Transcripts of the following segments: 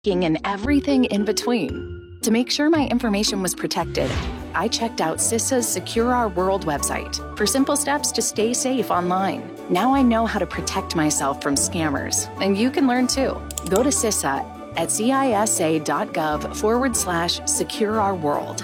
and everything in between. To make sure my information was protected, I checked out CISA's Secure Our World website for simple steps to stay safe online. Now I know how to protect myself from scammers, and you can learn too. Go to CISA at cisa.gov/Secure Our World.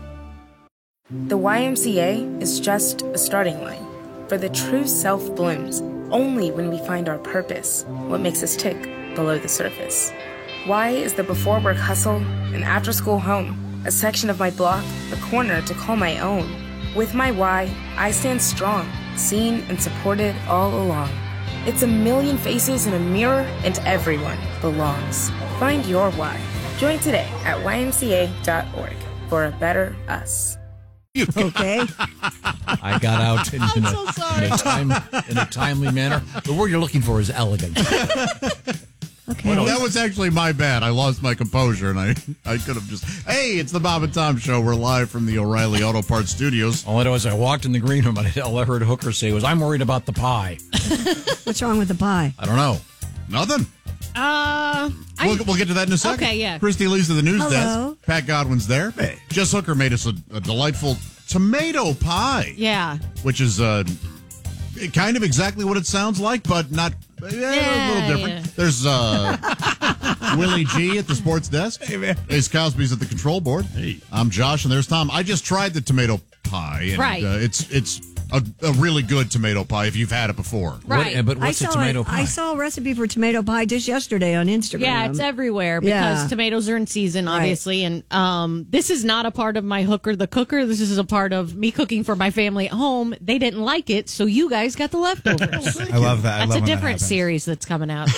The YMCA is just a starting line, for the true self blooms only when we find our purpose, what makes us tick below the surface. Y is the before work hustle, an after school home, a section of my block, a corner to call my own. With my Y, I stand strong, seen and supported all along. It's a million faces in a mirror, and everyone belongs. Find your Y. Join today at ymca.org for a better us. Okay. I got out in a timely manner. The word you're looking for is elegant. Okay. Well, that was actually my bad. I lost my composure, and I could have just, hey, it's the Bob and Tom Show. We're live from the O'Reilly Auto Parts Studios. All I know is I walked in the green room, and all I heard Hooker say was, I'm worried about the pie. What's wrong with the pie? I don't know. Nothing. We'll get to that in a second. Okay, yeah. Christy Lee's to the news Hello. desk. Pat Godwin's there. Hey. Jess Hooker made us a delightful tomato pie. Yeah. Which is kind of exactly what it sounds like, but not a little different. Yeah. There's Willie G at the sports desk. Hey, man. Ace Cosby's at the control board. Hey. I'm Josh, and there's Tom. I just tried the tomato pie, and Right. It's a really good tomato pie if you've had it before. Right. But what's a tomato pie? I saw a recipe for tomato pie just yesterday on Instagram. Yeah, it's everywhere because Yeah. tomatoes are in season, obviously. And this is not a part of my Hooker the Cooker. This is a part of me cooking for my family at home. They didn't like it, so you guys got the leftovers. I love that. That's a different series that's coming out.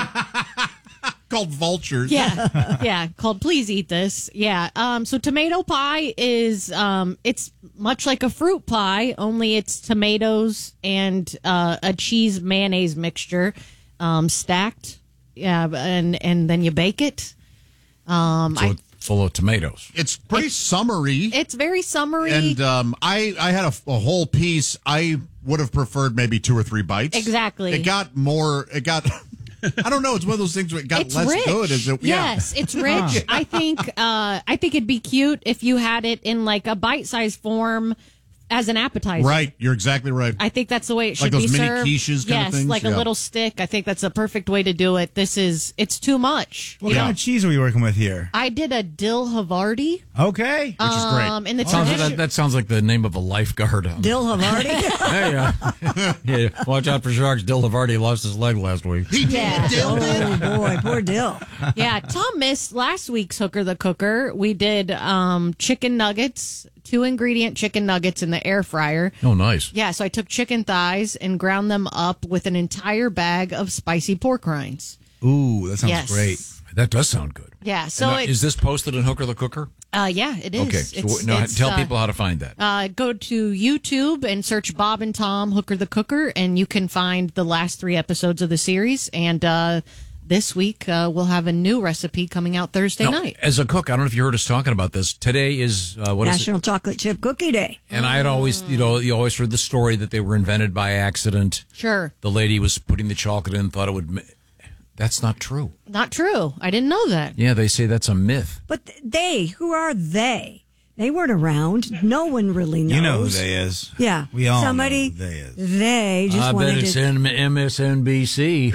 Called Vultures. Yeah, called Please Eat This. Yeah, so tomato pie is, it's much like a fruit pie, only it's tomatoes and a cheese mayonnaise mixture stacked. Yeah, and then you bake it. It's full of tomatoes. It's pretty summery. It's very summery. And I had a whole piece. I would have preferred maybe 2 or 3 bites. Exactly. It got I don't know. It's one of those things where it got It's less rich. good. Is it? Yes, it's rich. I think it'd be cute if you had it in like a bite-sized form as an appetizer. Right. You're exactly right. I think that's the way it should Like those be mini served. quiches kind of yes, things? like a Yeah. little stick. I think that's a perfect way to do it. It's too much. What kind of cheese are we working with here? I did a dill Havarti. Okay. Which is great. In the Sounds tradition. that sounds like the name of a lifeguard. Dill Havarti. Hey, yeah, watch out for sharks. Dill Havarti lost his leg last week. Oh, boy. Poor Dill. Yeah, Tom missed last week's Hooker the Cooker. We did chicken nuggets, 2-ingredient chicken nuggets in the air fryer. Oh, nice. Yeah, so I took chicken thighs and ground them up with an entire bag of spicy pork rinds. Ooh, that sounds Yes. great. That does sound good. Yeah, so And, is this posted in Hooker the Cooker? yeah, it is. Okay, so tell people how to find that. Go to YouTube and search Bob and Tom Hooker the Cooker, and you can find the last 3 episodes of the series. And this week we'll have a new recipe coming out Thursday Now, night. as a cook, I don't know if you heard us talking about this. Today is what is it? National Chocolate Chip Cookie Day. And I had always, you always heard the story that they were invented by accident. Sure. The lady was putting the chocolate in, thought it would. That's not true. Not true. I didn't know that. Yeah, they say that's a myth. But who are they? They weren't around. No one really knows. You know who they is. Yeah. We all Somebody, know who they is. They just I wanted bet it's to. MSNBC.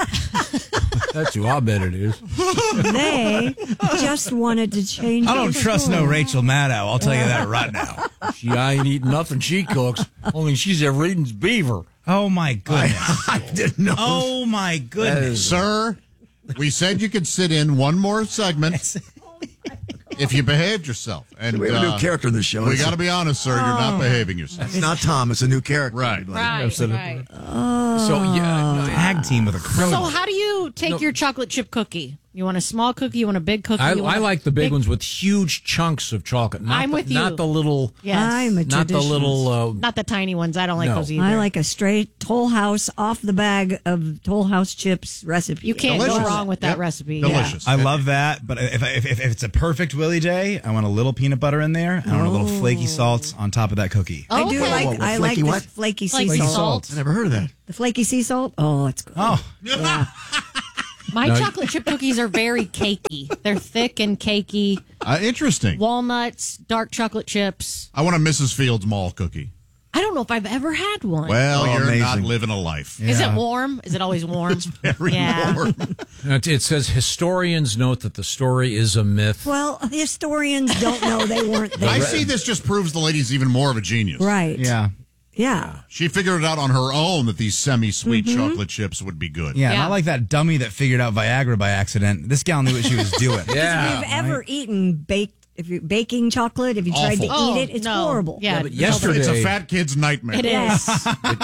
That's who I bet it is. They just wanted to change. I don't the trust no story. Rachel Maddow. I'll tell you that right now. She ain't eating nothing she cooks. Only she's ever eating's beaver. Oh, my goodness. I didn't know. Oh, my goodness. Sir, we said you could sit in one more segment if you behaved yourself. And We have a new character in the show. We got to be honest, sir. You're not behaving yourself. It's not Tom. It's a new character. Right. everybody. Right. So, yeah. Tag team with a crow. So how do you take your chocolate chip cookie? You want a small cookie? You want a big cookie? I You want a like the big ones with huge chunks of chocolate. I'm with you. Not the little. Yes. I'm a Not the traditionalist. little. Not the tiny ones. I don't like No. those either. I like a straight Toll House off the bag of Toll House chips recipe. You can't Delicious. go wrong with that Yep. recipe. Delicious. I love that, but if it's a perfect Willie Day, I want a little peanut butter in there, and I want a little flaky salt on top of that cookie. Yeah. I do Okay. like. What, I like flaky the what? flaky sea Flaky salt. salt. I never heard of that. The flaky sea salt. Oh, it's good. Oh, Yeah. My chocolate chip cookies are very cakey. They're thick and cakey. Interesting. Walnuts, dark chocolate chips. I want a Mrs. Fields Mall cookie. I don't know if I've ever had one. Well, you're amazing. not living a life. Is it warm? Is it always warm? Very Yeah. warm. It says historians note that the story is a myth. Well, historians don't know they weren't there. I see this just proves the lady's even more of a genius. Right. Yeah. Yeah. She figured it out on her own that these semi-sweet chocolate chips would be good. Yeah, Yeah. not like that dummy that figured out Viagra by accident. This gal knew what she was doing. If you've ever eaten baking chocolate, if you tried to Awful. eat it, it's no. horrible. Yeah, but yesterday, It's a fat kid's nightmare. it is.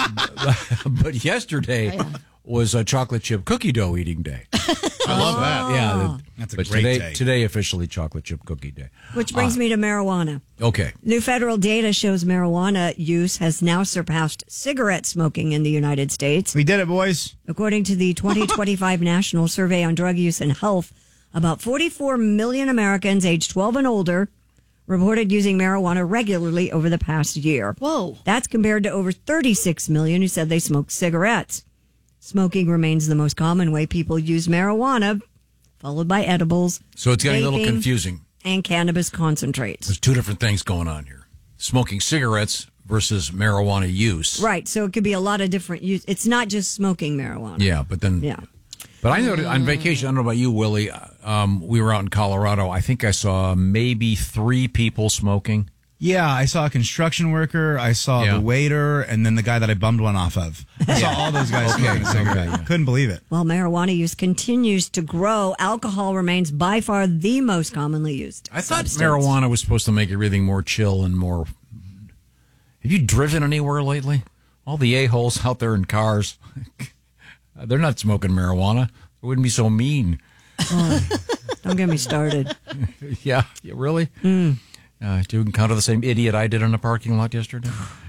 but yesterday was a chocolate chip cookie dough eating day. I love that. Yeah, That's a but great today, day. Today officially chocolate chip cookie day. Which brings me to marijuana. Okay. New federal data shows marijuana use has now surpassed cigarette smoking in the United States. We did it, boys. According to the 2025 National Survey on Drug Use and Health, about 44 million Americans aged 12 and older reported using marijuana regularly over the past year. Whoa. That's compared to over 36 million who said they smoked cigarettes. Smoking remains the most common way people use marijuana, followed by edibles. So it's getting a little vaping, confusing. And cannabis concentrates. There's two different things going on here. Smoking cigarettes versus marijuana use. Right, so it could be a lot of different use. It's not just smoking marijuana. Yeah, but then... Yeah. But I know on vacation, I don't know about you, Willie, we were out in Colorado. I think I saw maybe 3 people smoking. Yeah, I saw a construction worker, I saw Yeah. the waiter, and then the guy that I bummed one off of. I saw all those guys smoking a cigarette. Okay, yeah. Couldn't believe it. While marijuana use continues to grow, alcohol remains by far the most commonly used. I thought substance. marijuana was supposed to make everything more chill and more... Have you driven anywhere lately? All the a-holes out there in cars, they're not smoking marijuana. It wouldn't be so mean. Don't get me started. Yeah, really? Do you encounter the same idiot I did in a parking lot yesterday?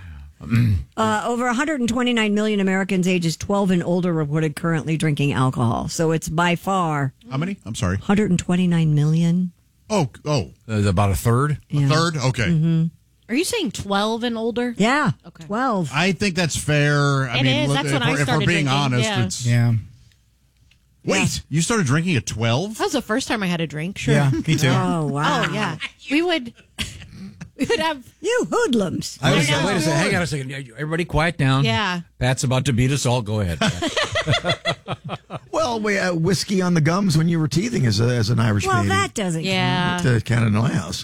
Over 129 million Americans ages 12 and older reported currently drinking alcohol. So it's by far How many? I'm sorry. 129 million. Oh, About a third? a third? Okay. Are you saying 12 and older? Yeah, Okay. 12. I think that's fair. I It mean, is. That's when I if we're started being drinking, honest, yeah. it's... Yeah. Wait, you started drinking at 12? That was the first time I had a drink. Sure. Yeah, me too. Oh, wow. Oh, yeah. We would have. You hoodlums. Wait a know. second, hang on a second. Everybody quiet down. Yeah. Pat's about to beat us all. Go ahead. Well, we had whiskey on the gums when you were teething as an Irish Well, baby. that doesn't Yeah. To Canada in my house.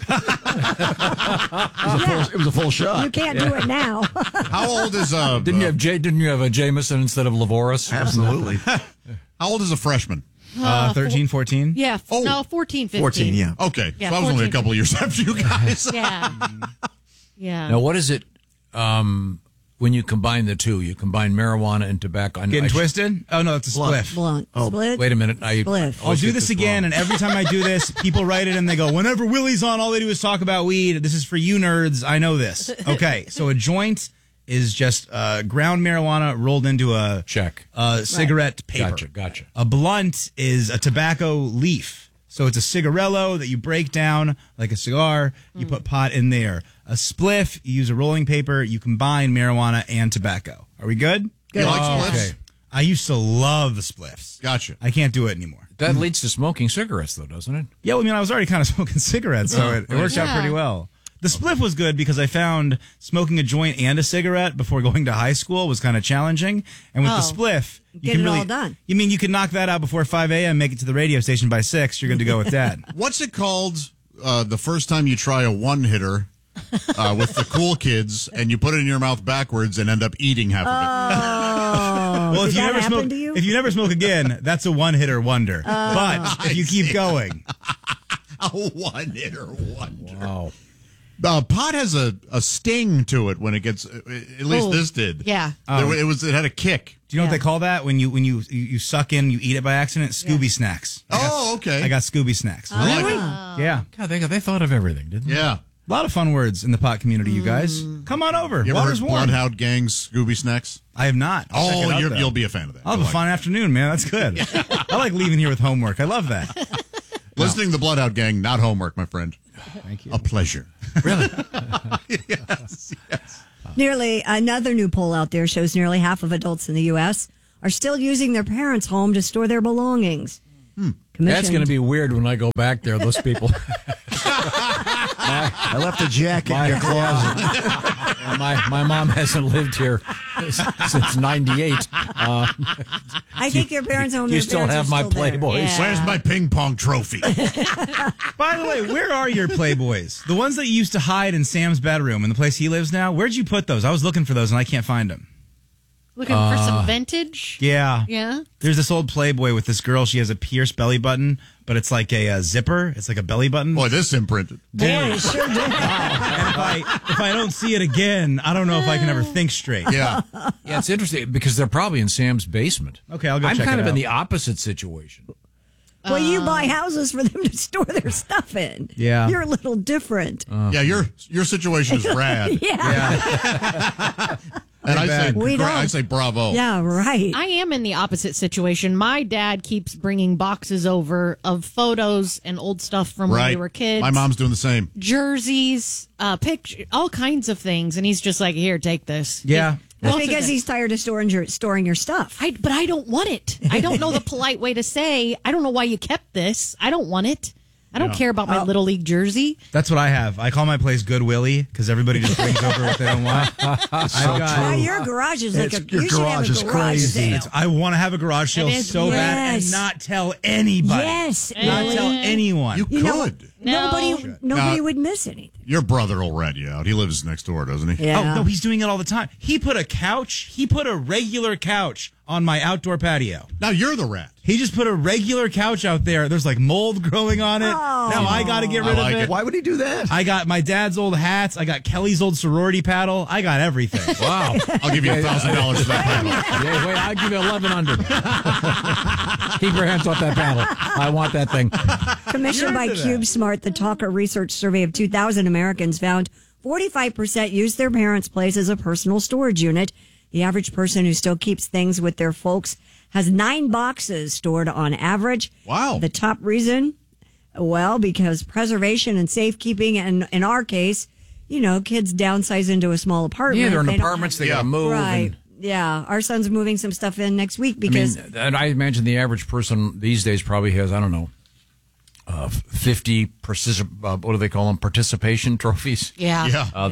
It was a full count. shot. You can't do it now. How old is Didn't you have a Jameson instead of Lavoris? Absolutely. how old is a freshman? 13, 14? Yeah. Oh. No, 14, 15. 14, yeah. Okay, Yeah, so I was only a 14. couple of years after you guys. Yeah. Yeah. Now, what is it when you combine the two? You combine marijuana and tobacco. Getting twisted? Oh, no, it's a spliff. Blunt. Split. Wait a minute. Spliff. I'll do this again, and every time I do this, people write it and they go, whenever Willie's on, all they do is talk about weed. This is for you nerds. I know this. Okay, so a joint is just ground marijuana rolled into a Check. cigarette paper. Gotcha. A blunt is a tobacco leaf. So it's a cigarello that you break down like a cigar. You put pot in there. A spliff, you use a rolling paper. You combine marijuana and tobacco. Are we good? You like Oh, spliffs? okay. I used to love the spliffs. Gotcha. I can't do it anymore. That leads to smoking cigarettes, though, doesn't it? Yeah, well, I mean, I was already kind of smoking cigarettes, so it worked out pretty well. The spliff was good because I found smoking a joint and a cigarette before going to high school was kind of challenging. And with the spliff, you Get can it really, all done. You mean you can knock that out before 5 a.m., make it to the radio station by 6, you're good to go with that. What's it called the first time you try a one-hitter with the cool kids and you put it in your mouth backwards and end up eating half of it? Well, Did that happen to you? if you never smoke again, that's a one-hitter wonder. But if you keep going, A one-hitter wonder. Wow. Pot has a sting to it when it gets, at least this did. Yeah. It had a kick. do you know what they call that when you suck in, you eat it by accident? Scooby snacks. Oh, okay. I got Scooby snacks. Really? Yeah. God, they thought of everything, didn't they? Yeah. A lot of fun words in the pot community, you guys. Come on over. You ever Water's heard warm. Bloodhound Gang's Scooby Snacks? I have not. I'll check it out, though. You'll be a fan of that. I'll have a fun afternoon, man. That's good. I like leaving here with homework. I love that. Listening to the Bloodhound Gang, not homework, my friend. Thank you. A pleasure. Nearly another new poll out there shows nearly half of adults in the U.S. are still using their parents' home to store their belongings. That's going to be weird when I go back there, those people. I left a jacket in your closet. My mom hasn't lived here since 98. I think your parents own. You still have my Playboys. Yeah. Where's my ping pong trophy? By the way, where are your Playboys? The ones that you used to hide in Sam's bedroom in the place he lives now? Where'd you put those? I was looking for those and I can't find them. Looking for some vintage. Yeah. Yeah. There's this old Playboy with this girl. She has a pierced belly button, but it's like a zipper. It's like a belly button. Boy, this imprinted. Boy, it sure did. And if I don't see it again, I don't know if I can ever think straight. Yeah. Yeah, it's interesting because they're probably in Sam's basement. Okay, I'll go I'm check kind it of in out. the opposite situation. Well, you buy houses for them to store their stuff in. Yeah. You're a little different. Yeah, your situation is rad. Yeah. And We don't. I say bravo. Yeah, right. I am in the opposite situation. My dad keeps bringing boxes over of photos and old stuff from when we were kids. My mom's doing the same. Jerseys, picture, all kinds of things, and he's just like, "Here, take this." Yeah. That's Most of because it. he's tired of storing your stuff. But I don't want it. I don't know the polite way to say. I don't know why you kept this. I don't want it. I don't care about my Little League jersey. That's what I have. I call my place Good Willie because everybody just brings over what they don't want. Now, your garage is like Your you should have garage a is garage crazy. sale. I want to have a garage sale It is. so bad and Yes. not tell anybody. Yes. Not tell anyone. You You know, could. nobody No. would miss anything. Your brother will rat you out. He lives next door, doesn't he? Yeah. Oh, no, he's doing it all the time. He put a regular couch on my outdoor patio. Now you're the rat. He just put a regular couch out there. There's like mold growing on it. Now I got to get rid I like of it. it. Why would he do that? I got my dad's old hats. I got Kelly's old sorority paddle. I got everything. Wow. I'll give you $1,000 for that panel. Yeah, wait, I'll give you 1,100. Keep your hands off that paddle. I want that thing. Commissioned by into that. CubeSmart, the Talker Research Survey of 2,000 Americans found 45% use their parents' place as a personal storage unit. The average person who still keeps things with their folks has 9 boxes stored on average. Wow. The top reason? Well, because preservation and safekeeping, and in our case, kids downsize into a small apartment. Yeah, they're in They don't apartments. They Yeah. got to move. Right. Yeah. Our son's moving some stuff in next week I because mean, and I imagine the average person these days probably has, I don't know, 50 what do they call them? Participation trophies. Yeah. Yeah.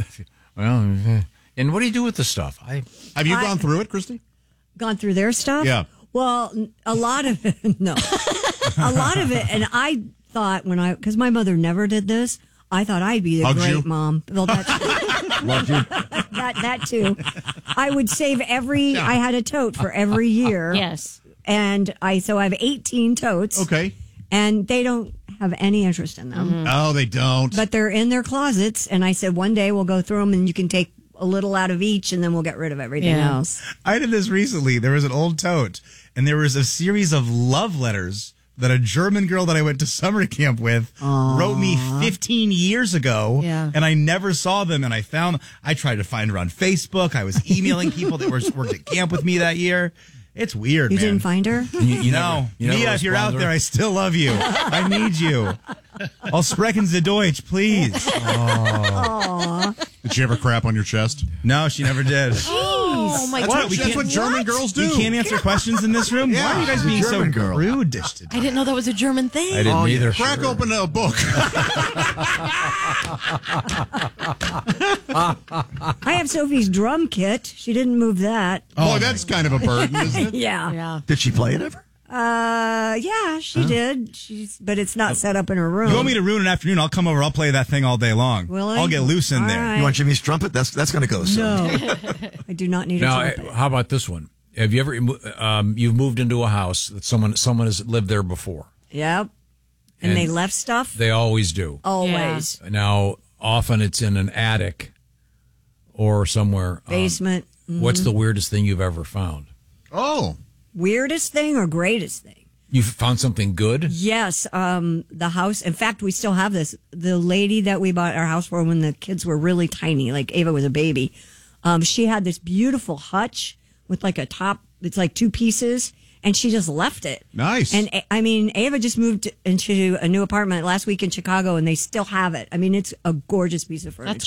Well, and what do you do with the stuff? Have you gone through it, Christy? gone through their stuff. Yeah. Well, a lot of it, no. A lot of it, and I thought because my mother never did this, I thought I'd be a Hugged great you? mom. Well, Loved you. that too. I would save I had a tote for every year. Yes. And I have 18 totes. Okay. And they don't have any interest in them. Oh, they don't. But they're in their closets. And I said, one day we'll go through them and you can take a little out of each and then we'll get rid of everything Yeah. else. I did this recently. There was an old tote, and there was a series of love letters that a German girl that I went to summer camp with wrote me 15 years ago, Yeah. and I never saw them. And I tried to find her on Facebook. I was emailing people that worked at camp with me that year. It's weird, You man. didn't find her? You No, never Mia, if you're out respond to there, her? I still love you. I need you. I'll sprechen Sie Deutsch, please. Did she ever crap on your chest? No, she never did. Oh my That's god! what, that's what German girls do. We can't answer questions in this room? Why are you guys being so German girl. prudish today? I didn't know that was a German thing. I didn't either. Crack open a book. I have Sophie's drum kit. She didn't move that. Boy, that's kind of a burden, isn't it? Yeah. Yeah. Did she play it ever? Yeah, she did. But it's not set up in her room. You want me to ruin an afternoon? I'll come over. I'll play that thing all day long. Will I? I'll get loose in All there. right. You want Jimmy's trumpet? That's going to go soon. No. I do not need a Now, trumpet. how about this one? Have you ever you've moved into a house that someone has lived there before? Yep. And they left stuff? They always do. Always. Now, often it's in an attic or somewhere. Basement. What's the weirdest thing you've ever found? Oh. Weirdest thing or greatest thing? You found something good? Yes. The house. In fact, we still have this. The lady that we bought our house for when the kids were really tiny, like Ava was a baby, she had this beautiful hutch with like a top. It's like 2 pieces. And she just left it. Nice. And I mean, Ava just moved into a new apartment last week in Chicago, and they still have it. I mean, it's a gorgeous piece of furniture. That's cool.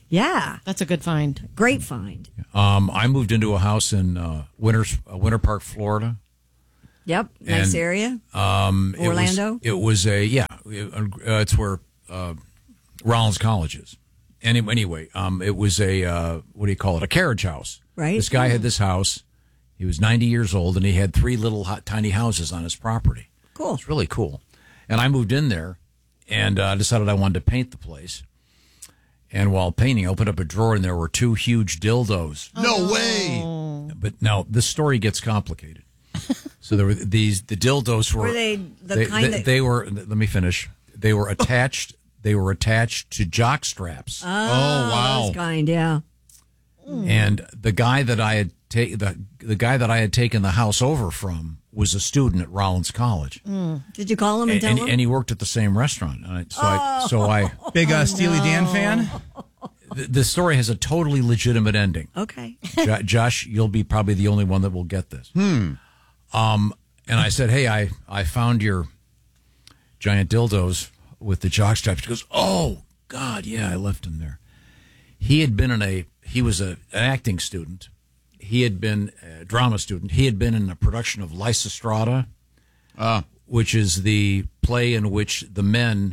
Yeah. That's a good find. Great find. I moved into a house in Winter Park, Florida. Yep. Nice And, area. Orlando? It's where Rollins College is. Anyway, it was a, what do you call it, a carriage house. Right. This guy had this house. He was 90 years old, and he had 3 little tiny houses on his property. Cool. It's really cool. And I moved in there and decided I wanted to paint the place. And while painting, I opened up a drawer, and there were 2 huge dildos. No way. But now this story gets complicated. So there were the dildos were Were they the kind that... they were, let me finish. They were attached to jock straps. Oh, wow. Those kind, yeah. And the guy that I had the guy that I had taken the house over from was a student at Rollins College. Did you call him and tell him? And he worked at the same restaurant. And Big Steely Dan fan? The story has a totally legitimate ending. Okay. Josh, you'll be probably the only one that will get this. And I said, hey, I found your giant dildos with the jock straps. He goes, oh, God, yeah, I left them there. He was an acting student. He had been a drama student. He had been in a production of Lysistrata, which is the play in which the men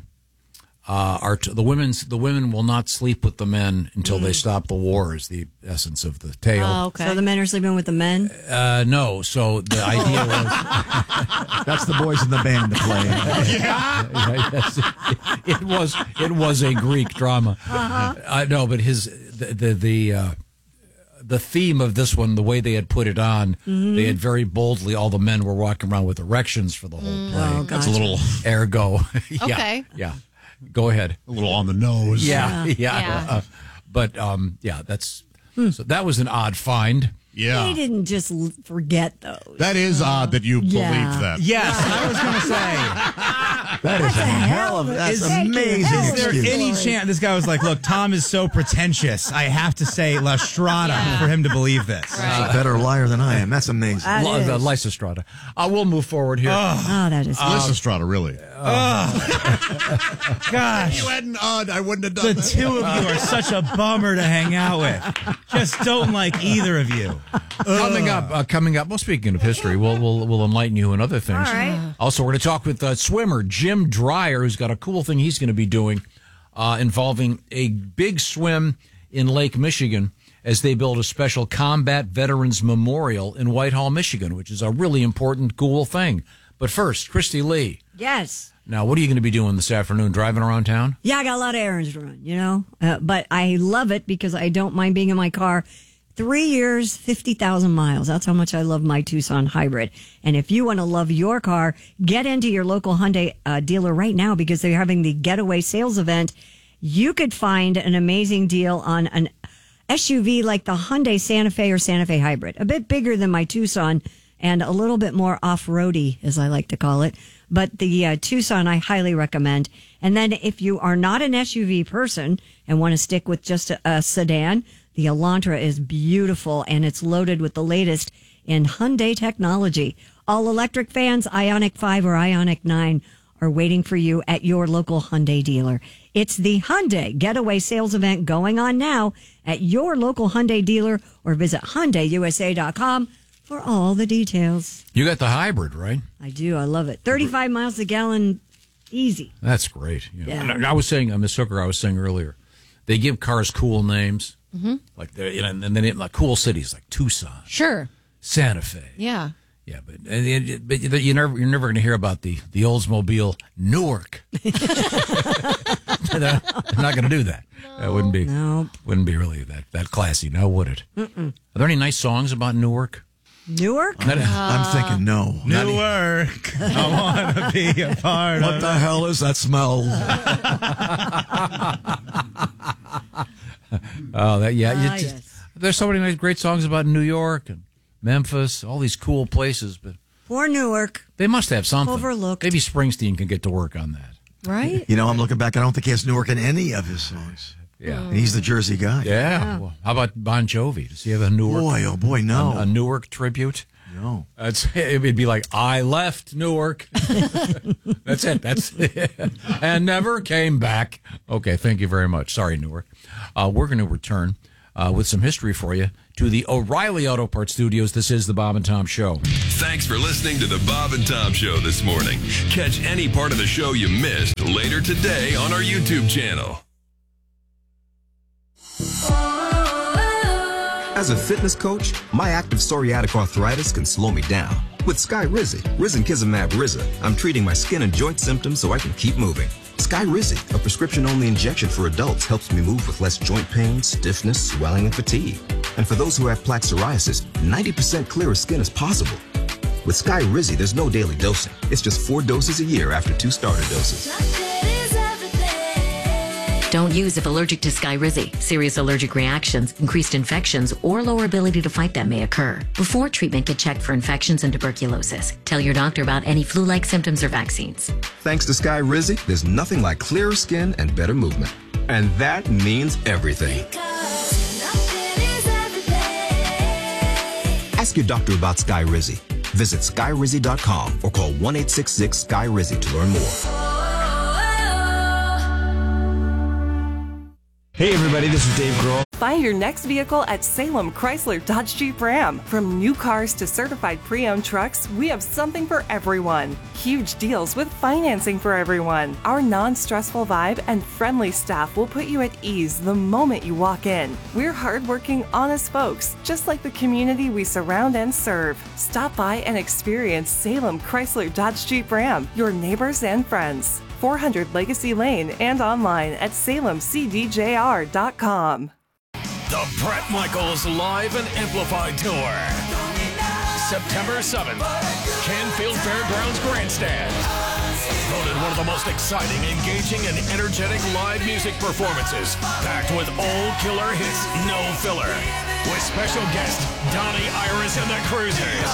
the women will not sleep with the men until they stop the war, is the essence of the tale. Oh, okay. So the men are sleeping with the men? No. So the idea was That's the boys in the band to play. yes, it was a Greek drama. No, but the theme of this one, the way they had put it on, they had very boldly, all the men were walking around with erections for the whole play. Oh, That's a little Ergo. Okay. Yeah. Go ahead. a little on the nose. Yeah. Yeah. So that was an odd find. Yeah. They didn't just forget those. That is odd that you Yeah. believed that. Yes, I was going to say. That is a hell of that's amazing. Is there excuse. any chance this guy was like, look, Tom is so pretentious. I have to say La Strada for him to believe this. He's a better liar than I am. That's amazing. That is. The Lysistrata. We'll move forward here. Oh, that is. Lysistrata, really. Gosh. You hadn't I wouldn't have done The that. 2 of you are such a bummer to hang out with. Just don't like either of you. Coming up. Well, speaking of history, we'll enlighten you in other things. All right. Also, we're going to talk with swimmer Jim Dreyer, who's got a cool thing he's going to be doing involving a big swim in Lake Michigan as they build a special Combat Veterans Memorial in Whitehall, Michigan, which is a really important, cool thing. But first, Christy Lee. Yes. Now, what are you going to be doing this afternoon? Driving around town? Yeah, I got a lot of errands to run, but I love it because I don't mind being in my car. 3 years, 50,000 miles. That's how much I love my Tucson hybrid. And if you want to love your car, get into your local Hyundai dealer right now because they're having the Getaway Sales Event. You could find an amazing deal on an SUV like the Hyundai Santa Fe or Santa Fe Hybrid. A bit bigger than my Tucson and a little bit more off-roady, as I like to call it. But the Tucson, I highly recommend. And then if you are not an SUV person and want to stick with just a sedan, the Elantra is beautiful, and it's loaded with the latest in Hyundai technology. All electric fans, Ioniq 5 or Ioniq 9 are waiting for you at your local Hyundai dealer. It's the Hyundai Getaway Sales Event going on now at your local Hyundai dealer or visit HyundaiUSA.com for all the details. You got the hybrid, right? I do. I love it. 35 miles a gallon, easy. That's great. Yeah. And I was saying, Miss Hooker, I was saying earlier, they give cars cool names. Like and then like cool cities like Tucson, Sure. Santa Fe. Yeah. Yeah, but you're never going to hear about the Oldsmobile Newark. They're not going to do that. That wouldn't be really that classy, now would it? Are there any nice songs about Newark? Newark? I'm thinking no. Newark. I want to be a part What of the hell is that smell? Yes. There's so many nice, great songs about New York and Memphis, all these cool places, but Poor Newark. they must have something. Overlooked. Maybe Springsteen can get to work on that. Right? You know, I'm looking back. I don't think he has Newark in any of his songs. Yeah. And he's the Jersey guy. Yeah. Well, how about Bon Jovi? Does he have a Newark? Boy, oh boy, no. A Newark tribute? No. It'd be like, I left Newark. That's it. That's it. And never came back. Okay, thank you very much. Sorry, Newark. We're going to return with some history for you to the O'Reilly Auto Parts Studios. This is the Bob and Tom Show. Thanks for listening to the Bob and Tom Show this morning. Catch any part of the show you missed later today on our YouTube channel. As a fitness coach, my active psoriatic arthritis can slow me down. With Skyrizi, Risankizumab Riza, I'm treating my skin and joint symptoms so I can keep moving. Skyrizi, a prescription-only injection for adults, helps me move with less joint pain, stiffness, swelling, and fatigue. And for those who have plaque psoriasis, 90% clearer skin is possible. With Skyrizi, there's no daily dosing. It's just 4 doses a year after 2 starter doses. Don't use if allergic to Skyrizi. Serious allergic reactions, increased infections, or lower ability to fight them may occur. Before treatment, get checked for infections and tuberculosis. Tell your doctor about any flu-like symptoms or vaccines. Thanks to Skyrizi, there's nothing like clearer skin and better movement. And that means everything. Ask your doctor about Skyrizi. Visit Skyrizi.com or call 1-866-SKY-RIZI to learn more. Hey everybody, this is Dave Grohl. Find your next vehicle at Salem Chrysler Dodge Jeep Ram. From new cars to certified pre-owned trucks, we have something for everyone. Huge deals with financing for everyone. Our non-stressful vibe and friendly staff will put you at ease the moment you walk in. We're hardworking, honest folks, just like the community we surround and serve. Stop by and experience Salem Chrysler Dodge Jeep Ram, your neighbors and friends. 400 Legacy Lane and online at salemcdjr.com. The Bret Michaels Live and Amplified Tour. September 7th, Canfield Fairgrounds Grandstand. Voted one of the most exciting, engaging, and energetic live music performances. Packed with old killer hits, no filler. With special guest Donnie Iris and the Cruisers.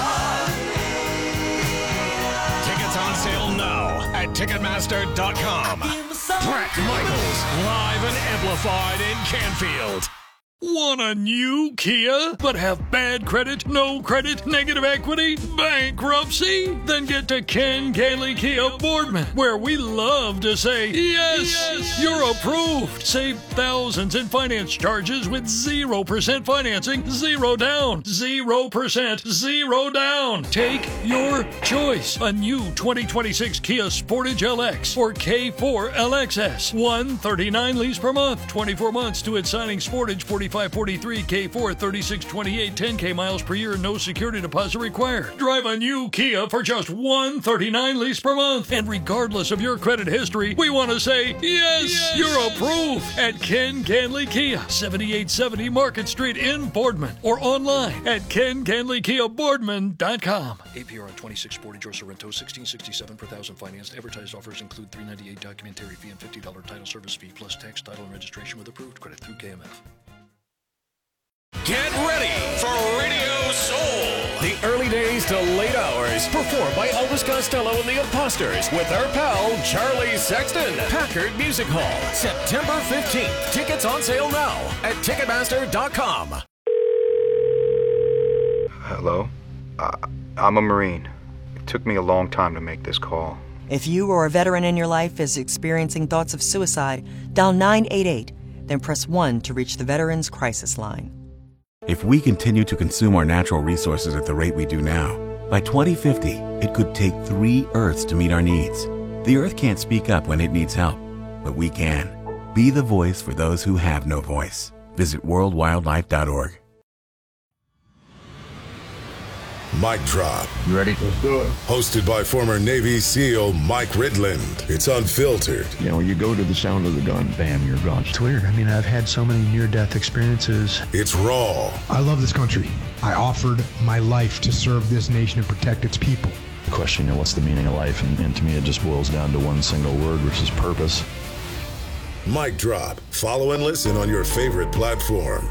Tickets on sale now at Ticketmaster.com. Bret Michaels, live and amplified in Canfield. Want a new Kia, but have bad credit, no credit, negative equity, bankruptcy? Then get to Ken Ganley Kia Boardman, where we love to say, yes, you're approved. Save thousands in finance charges with 0% financing, 0 down, 0%, 0 down. Take your choice. A new 2026 Kia Sportage LX or K4 LXS. $139 lease per month, 24 months to its signing. Sportage 4543, K4 3628, 10K miles per year, no security deposit required. Drive a new Kia for just $139 lease per month. And regardless of your credit history, we want to say, yes, you're approved at Ken Ganley Kia, 7870 Market Street in Boardman, or online at KenGanleyKiaBoardman.com. APR on 26 Sportage or Sorrento, $16.67 per thousand financed. Advertised offers include $398 documentary fee and $50 title service fee, plus tax, title, and registration with approved credit through KMF. Get ready for Radio Soul. The early days to late hours, performed by Elvis Costello and the Imposters with our pal Charlie Sexton. Packard Music Hall, September 15th. Tickets on sale now at Ticketmaster.com. Hello? I'm a Marine. It took me a long time to make this call. If you or a veteran in your life is experiencing thoughts of suicide, dial 988, then press 1 to reach the Veterans Crisis Line. If we continue to consume our natural resources at the rate we do now, by 2050, it could take 3 Earths to meet our needs. The Earth can't speak up when it needs help, but we can. Be the voice for those who have no voice. Visit worldwildlife.org. Mic Drop. You ready? Let's do it. Hosted by former Navy SEAL Mike Ridland. It's unfiltered. You know, you go to the sound of the gun, bam, you're gone. It's weird. I mean, I've had so many near-death experiences. It's raw. I love this country. I offered my life to serve this nation and protect its people. The question, you know, what's the meaning of life? And to me, it just boils down to one single word, which is purpose. Mic Drop. Follow and listen on your favorite platform.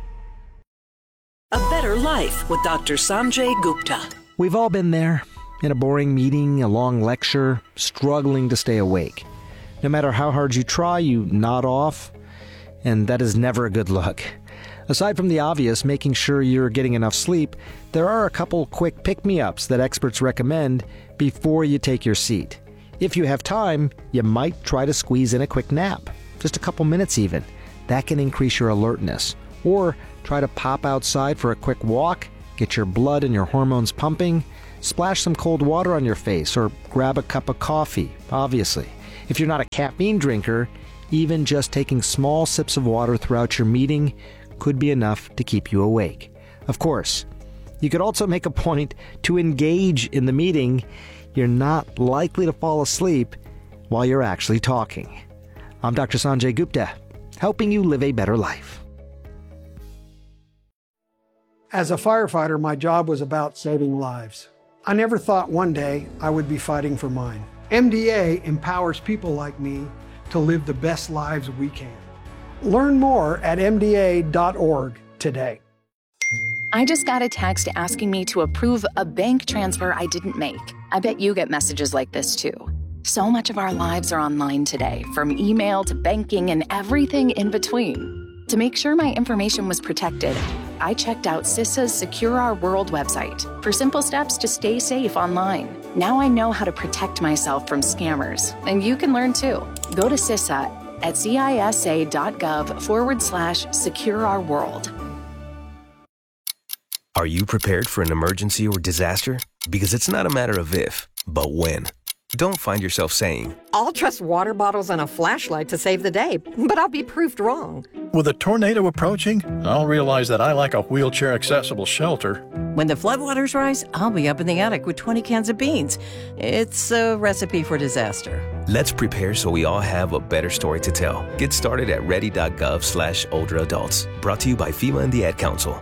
A Better Life with Dr. Sanjay Gupta. We've all been there. In a boring meeting, a long lecture, struggling to stay awake. No matter how hard you try, you nod off, and that is never a good look. Aside from the obvious, making sure you're getting enough sleep, there are a couple quick pick-me-ups that experts recommend before you take your seat. If you have time, you might try to squeeze in a quick nap, just a couple minutes even. That can increase your alertness. Or try to pop outside for a quick walk, get your blood and your hormones pumping, splash some cold water on your face, or grab a cup of coffee, obviously. If you're not a caffeine drinker, even just taking small sips of water throughout your meeting could be enough to keep you awake. Of course, you could also make a point to engage in the meeting. You're not likely to fall asleep while you're actually talking. I'm Dr. Sanjay Gupta, helping you live a better life. As a firefighter, my job was about saving lives. I never thought one day I would be fighting for mine. MDA empowers people like me to live the best lives we can. Learn more at MDA.org today. I just got a text asking me to approve a bank transfer I didn't make. I bet you get messages like this too. So much of our lives are online today, from email to banking and everything in between. To make sure my information was protected, I checked out CISA's Secure Our World website for simple steps to stay safe online. Now I know how to protect myself from scammers, and you can learn too. Go to CISA at cisa.gov/Secure Our World. Are you prepared for an emergency or disaster? Because it's not a matter of if, but when. Don't find yourself saying, I'll trust water bottles and a flashlight to save the day, but I'll be proved wrong. With a tornado approaching, I'll realize that I like a wheelchair-accessible shelter. When the floodwaters rise, I'll be up in the attic with 20 cans of beans. It's a recipe for disaster. let's prepare so we all have a better story to tell. Get started at ready.gov/older adults. Brought to you by FEMA and the Ad Council.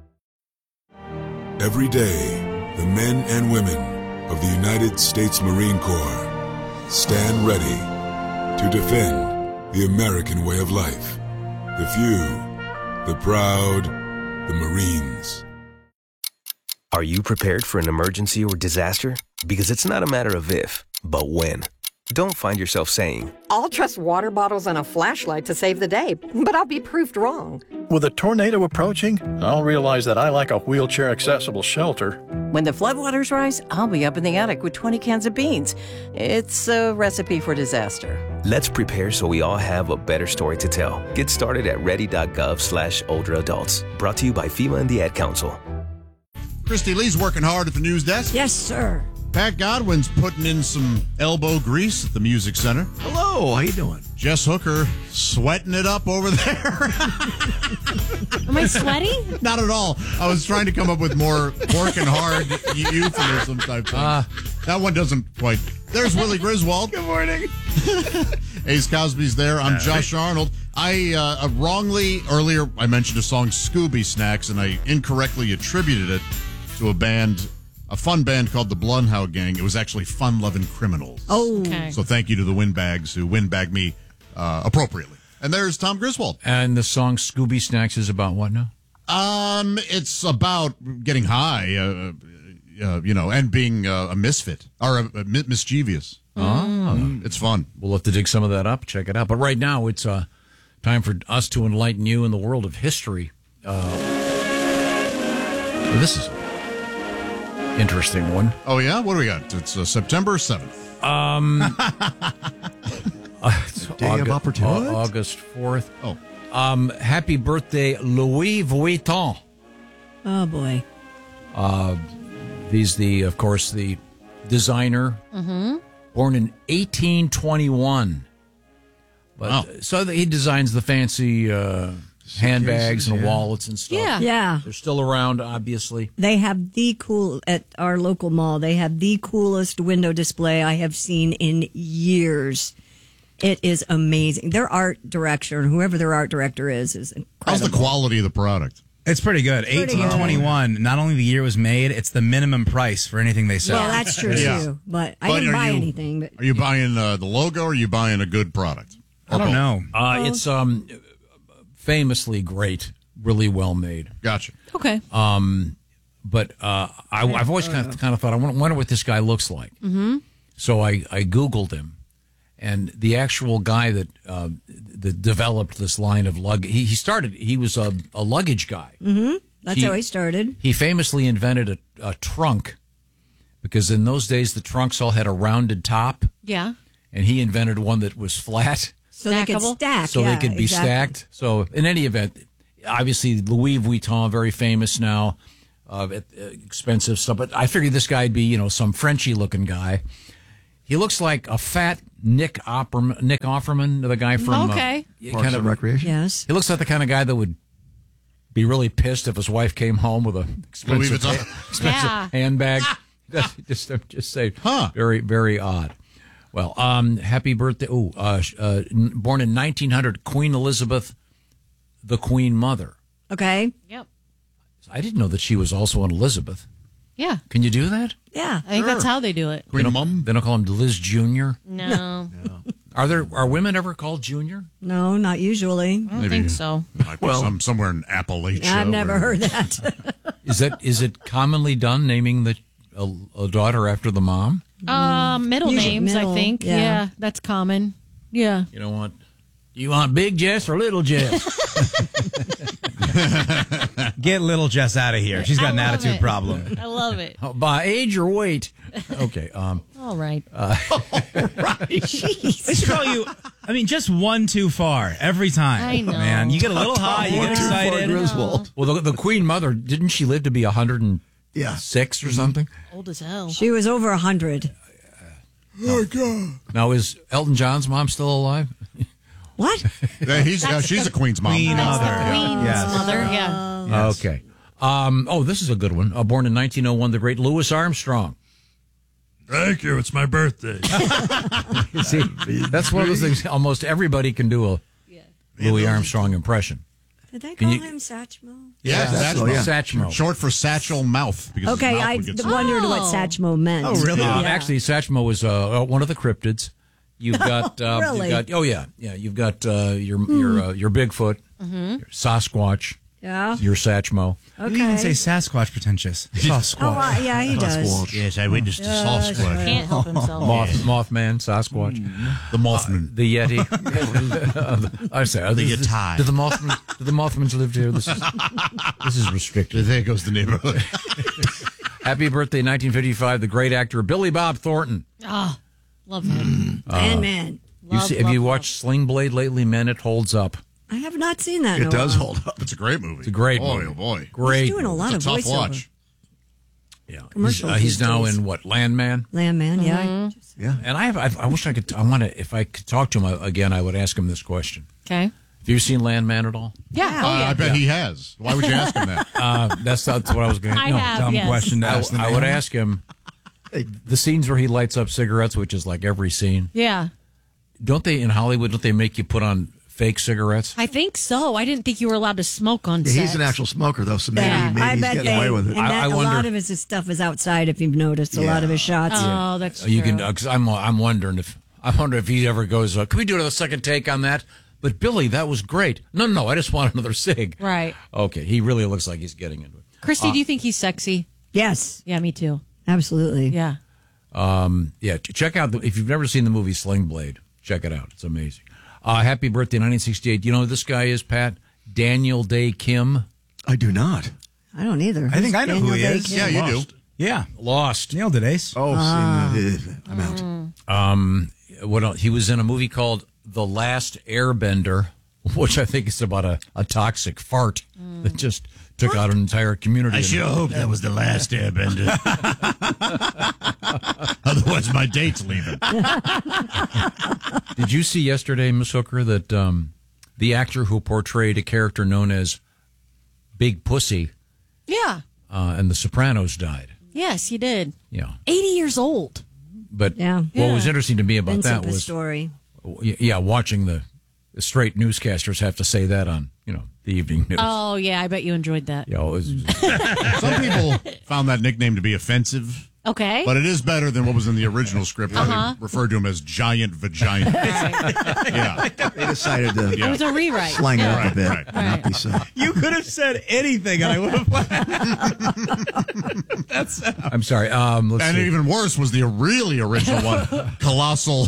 Every day, the men and women of the United States Marine Corps stand ready to defend the American way of life. The few, the proud, the Marines. Are you prepared for an emergency or disaster? Because it's not a matter of if, but when. Don't find yourself saying, I'll trust water bottles and a flashlight to save the day, but I'll be proved wrong. With a tornado approaching, I'll realize that I like a wheelchair-accessible shelter. When the floodwaters rise, I'll be up in the attic with 20 cans of beans. It's a recipe for disaster. let's prepare so we all have a better story to tell. Get started at ready.gov/older adults. Brought to you by FEMA and the Ad Council. Christy Lee's working hard at the news desk. Yes, sir. Pat Godwin's putting in some elbow grease at the Music Center. Hello, how you doing? Jess Hooker sweating it up over there. Am I sweaty? Not at all. I was trying to come up with more working hard euphemism type thing. That one doesn't quite. There's Willie Griswold. Good morning. Ace Cosby's there. I'm Josh Arnold. I wrongly, earlier, I mentioned a song, Scooby Snacks, and I incorrectly attributed it to a fun band called the Blumhouse Gang. It was actually Fun Lovin' Criminals. Oh. Okay. So thank you to the Windbags who windbagged me appropriately. And there's Tom Griswold. And the song Scooby Snacks is about what now? It's about getting high, and being a misfit or mischievous. It's fun. We'll have to dig some of that up. Check it out. But right now, it's time for us to enlighten you in the world of history. This is an interesting one. Oh, yeah? What do we got? It's September 7th. Day of Opportunity? August 4th. Oh. Happy birthday, Louis Vuitton. Oh, boy. He's of course, the designer. Mm-hmm. Born in 1821. But so he designs the fancy handbags and wallets and stuff. Yeah. Yeah. They're still around, obviously. They have at our local mall, they have the coolest window display I have seen in years. It is amazing. Their art director, whoever their art director is incredible. How's the quality of the product? It's pretty good. 1821, not only the year it was made, it's the minimum price for anything they sell. Well, that's true, too. But I didn't buy anything. But are you buying the logo or are you buying a good product? I don't know. It's famously great, really well made. Gotcha. Okay. But I've always kind of thought, I wonder what this guy looks like. Mm-hmm. So I Googled him, And the actual guy that developed this line of luggage, he was a luggage guy. Mm-hmm. That's how he started. He famously invented a trunk, because in those days the trunks all had a rounded top. Yeah. And he invented one that was flat. So they could stack. So they could be stacked. So in any event, obviously Louis Vuitton, very famous now, expensive stuff. But I figured this guy'd be, some Frenchy-looking guy. He looks like a fat Nick Offerman, the guy from Parks and Recreation. Yes. He looks like the kind of guy that would be really pissed if his wife came home with an expensive handbag. just say, very, very odd. Well, happy birthday. Born in 1900, Queen Elizabeth, the Queen Mother. Okay. Yep. I didn't know that she was also an Elizabeth. Yeah. Can you do that? Yeah. I think that's how they do it. Queen Mum? They don't call him Liz Jr.? No. Are women ever called Junior? No, not usually. I don't think so. Might be somewhere in Appalachia. I've never heard that. Is it commonly done, naming a daughter after the mom? Middle names, I think. Yeah, that's common. Yeah. You know what? You want Big Jess or Little Jess? Get Little Jess out of here. She's got an attitude problem. I love it. By age or weight? Okay. All right. They should call you, just one too far every time. I know. Man, you get a little high, you get excited. Well, the Queen Mother, didn't she live to be 106 or something? Old as hell. She was over 100. Oh, God. Now, is Elton John's mom still alive? What? She's a Queen's mom. Queen Mother. Queen's mother, yeah. Okay. This is a good one. Born in 1901, the great Louis Armstrong. Thank you. It's my birthday. See, that's one of those things. Almost everybody can do a Louis Armstrong impression. Did they call him Satchmo? Yeah, Satchmo. Short for satchel mouth. Because Okay, his mouth I would get wondered what Satchmo meant. Oh, really? Actually, Satchmo was one of the cryptids. You've got, Really? You've got your Bigfoot, your Sasquatch, your Satchmo. You even say Sasquatch pretentious. Sasquatch. Yeah, he does. Yes, I witnessed the Sasquatch. Can't help himself. Mothman, Sasquatch, the Mothman, the Yeti. I say, the Yeti. Do the Mothmans live here? This is restricted. There goes the neighborhood. Happy birthday, 1955, the great actor Billy Bob Thornton. Ah, love him. Man. Have you watched Sling Blade lately? Man, it holds up. I have not seen that. It does hold up. It's a great movie. It's a great boy, movie. Oh, boy. Great. He's doing a lot It's of a tough voiceover. watch. Yeah. Commercials He's these now days. in what? Landman? Landman, yeah. Yeah. And I wish I could, if I could talk to him again, I would ask him this question. Okay. Have you seen Landman at all? Yeah. I bet he has. Why would you ask him that? That's what I was going to I have, Dumb yes. question to ask. I would ask him the scenes where he lights up cigarettes, which is like every scene. Yeah. Don't they, in Hollywood, don't they make you put on fake cigarettes? I think so. I didn't think you were allowed to smoke on set. He's an actual smoker, though, so maybe, Yeah, maybe I he's bet getting away with it. And I a wonder- lot of his stuff is outside, if you've noticed. A lot of his shots. Oh, that's You true. can, because I'm wondering if he ever goes, can we do another second take on that? But Billy, that was great. No, I just want another cig. Right. Okay, he really looks like he's getting into it. Christy, do you think he's sexy? Yes, Yeah, me too. absolutely. Yeah. Check out if you've never seen the movie Sling Blade, check it out. It's amazing. Happy birthday, 1968. You know who this guy is, Pat? Daniel Day Kim. I do not. I don't either. I think I know who he is. Yeah, you do. Yeah. Lost. Nailed it, Ace. Oh, I'm out. What else? He was in a movie called The Last Airbender, which I think is about a toxic fart that just took out an entire community. I sure hope that was the last Airbender. Otherwise, my date's leaving. Did you see yesterday, Miss Hooker, that the actor who portrayed a character known as Big Pussy Yeah. in The Sopranos died? Yes, he did. Yeah. 80 years old. But Yeah. what was interesting to me about Vincent that was, story. watching the straight newscasters have to say that on, the evening news. Oh, yeah, I bet you enjoyed that. It was, Some people found that nickname to be offensive. Okay. But it is better than what was in the original script. Where they referred to him as giant vagina. Yeah. They decided to It was a rewrite. slang it Yeah. up a bit. Right. Not be so. You could have said anything, and I would have laughed. I'm sorry. Let's And see. even worse was the really original one, Colossal.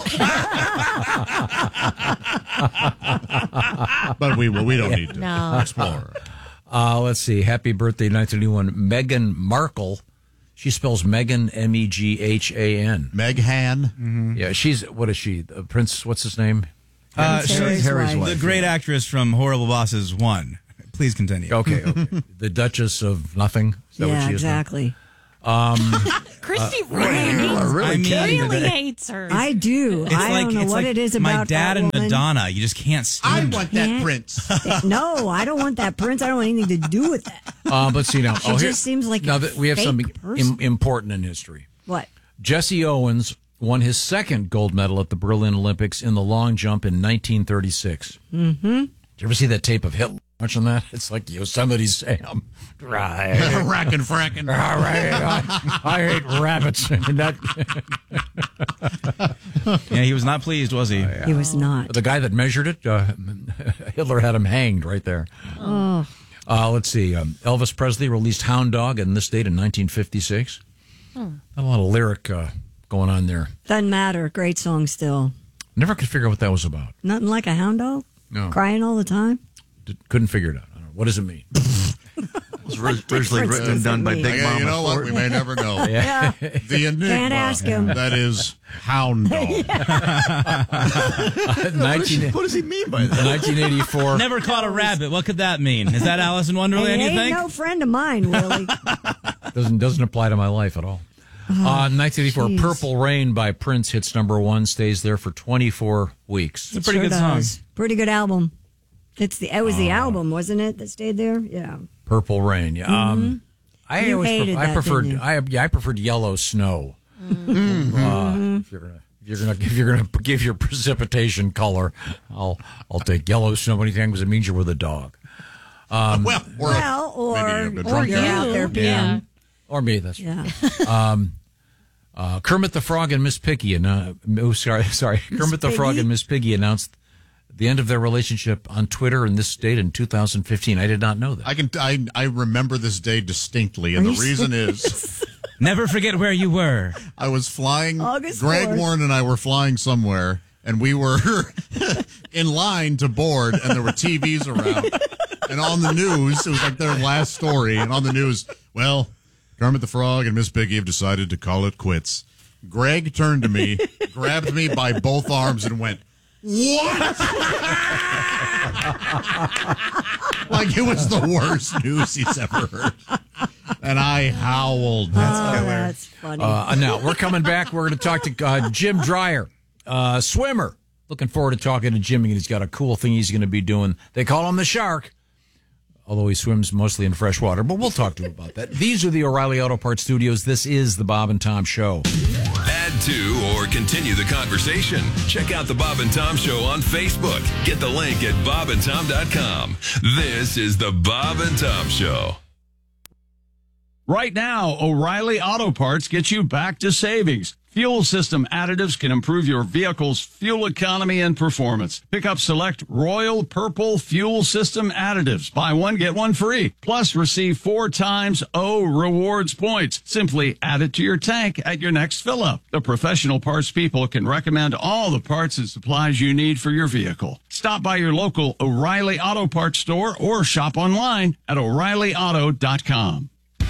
But we don't need to explore. Let's see. Happy birthday, 1981. Meghan Markle. She spells Meghan, Meghan. Meghan. Yeah, she's, what is she? Prince, what's his name? Harry's Harry's wife. wife. The great actress from Horrible Bosses 1. Please continue. Okay. The Duchess of Nothing. Is that what Yeah, she is now? exactly. Christy really hates her. I do. It's I don't like, know it's what like it is my about dad that and woman. Madonna. You just can't stand it. Can't- prince. No, I don't want that prince. I don't want anything to do with that. But see now. She just seems like now a that we have fake something person. important in history. What? Jesse Owens won his second gold medal at the Berlin Olympics in the long jump in 1936. Mm-hmm. Did you ever see that tape of Hitler watching that? It's like Yosemite Sam. Right. Rackin' frackin'. All right. I hate rabbits. And that, Yeah, he was not pleased, was he? He was not. the guy that measured it, Hitler had him hanged right there. Oh. Let's see. Elvis Presley released Hound Dog in this date in 1956. Not a lot of lyric going on there. Doesn't matter. Great song still. Never could figure out what that was about. Nothing like a hound dog? No. Crying all the time? Couldn't figure it out. I don't know. What does it mean? It was originally written and done by Big Yeah, You Mama know what? Thornton. We may never know. Yeah. The enigma. Can't ask him. That is Hound Dog. 19, What does he mean by that? 1984. Never caught a rabbit. What could that mean? Is that Alice in Wonderland, He you ain't think? no friend of mine, Willie. Doesn't apply to my life at all. 1984, geez. Purple Rain by Prince hits number 1, stays there for 24 weeks. It's a pretty good song. Pretty good album. It was the album, wasn't it, that stayed there? Yeah. Purple Rain. Yeah. I You always hated I that, preferred didn't you? I preferred Yellow Snow. If you're gonna give your precipitation color, I'll take Yellow Snow anything because it means you're with a dog. Or maybe a drunk you're out there peeing. Yeah. Or me. That's Yeah. Kermit the Frog and Miss Piggy. Kermit the Frog and Miss Piggy announced the end of their relationship on Twitter in this date in 2015. I did not know that. I remember this day distinctly, and the reason is Never forget where you were. I was flying. August Greg 4th. Warren and I were flying somewhere, and we were in line to board, and there were TVs around. And on the news, it was like their last story, and on the news, well, Kermit the Frog and Miss Piggy have decided to call it quits. Greg turned to me, grabbed me by both arms, and went, "What?" Like it was the worst news he's ever heard. And I howled. That's funny. Now, we're coming back. We're going to talk to Jim Dreyer, swimmer. Looking forward to talking to Jimmy, and he's got a cool thing he's going to be doing. They call him the Shark, although he swims mostly in fresh water, but we'll talk to him about that. These are the O'Reilly Auto Parts Studios. This is the Bob and Tom Show. Add to or continue the conversation. Check out the Bob and Tom Show on Facebook. Get the link at bobandtom.com. This is the Bob and Tom Show. Right now, O'Reilly Auto Parts gets you back to savings. Fuel system additives can improve your vehicle's fuel economy and performance. Pick up select Royal Purple fuel system additives. Buy one, get one free. Plus, receive 4 times O rewards points. Simply add it to your tank at your next fill-up. The professional parts people can recommend all the parts and supplies you need for your vehicle. Stop by your local O'Reilly Auto Parts store or shop online at O'ReillyAuto.com.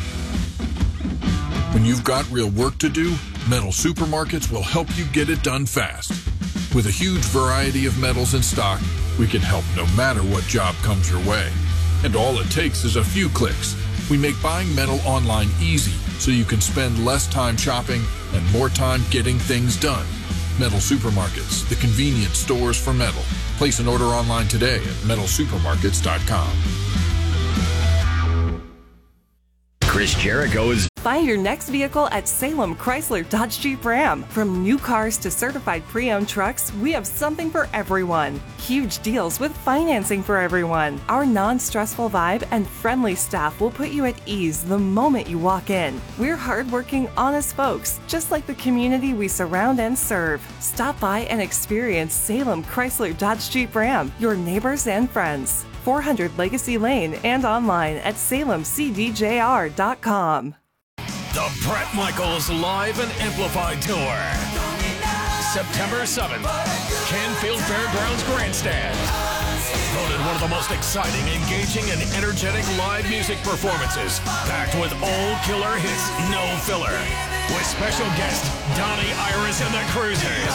When you've got real work to do, Metal Supermarkets will help you get it done fast. With a huge variety of metals in stock, we can help no matter what job comes your way. And all it takes is a few clicks. We make buying metal online easy so you can spend less time shopping and more time getting things done. Metal Supermarkets, the convenient stores for metal. Place an order online today at metalsupermarkets.com. Chris Jericho is Find your next vehicle at Salem Chrysler Dodge Jeep Ram. From new cars to certified pre-owned trucks, we have something for everyone. Huge deals with financing for everyone. Our non-stressful vibe and friendly staff will put you at ease the moment you walk in. We're hardworking, honest folks, just like the community we surround and serve. Stop by and experience Salem Chrysler Dodge Jeep Ram, your neighbors and friends. 400 Legacy Lane and online at salemcdjr.com. The Bret Michaels Live and Amplified Tour. September 7th, Canfield Fairgrounds Grandstand. Voted one of the most exciting, engaging, and energetic live music performances, packed with all killer hits, no filler. With special guest Donnie Iris and the Cruisers.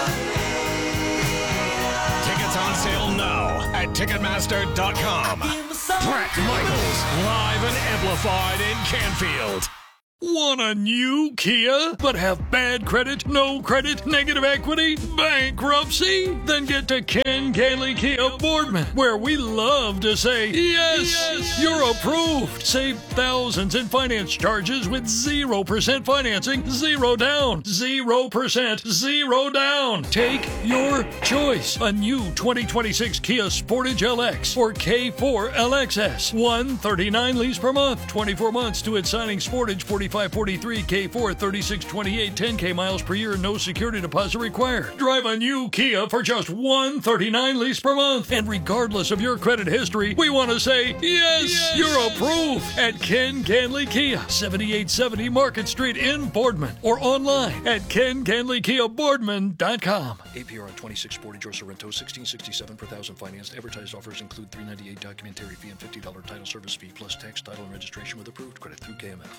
Tickets on sale now at Ticketmaster.com. Bret Michaels, live and amplified in Canfield. Want a new Kia, but have bad credit, no credit, negative equity, bankruptcy? Then get to Ken Gailey Kia Boardman, where we love to say, yes, you're approved. Save thousands in finance charges with 0% financing, 0 down, 0%, 0 down. Take your choice. A new 2026 Kia Sportage LX or K4 LXS. $139 lease per month, 24 months to its signing. Sportage 4543, K4 3628, 10K miles per year, no security deposit required. Drive a new Kia for just $139 lease per month. And regardless of your credit history, we want to say, yes, you're approved at Ken Ganley Kia, 7870 Market Street in Boardman, or online at kenganleykiaboardman.com. APR on 26 Sportage or Sorrento, $16.67 per thousand financed. Advertised offers include $398 documentary fee and $50 title service fee, plus tax, title, and registration with approved credit through KMF.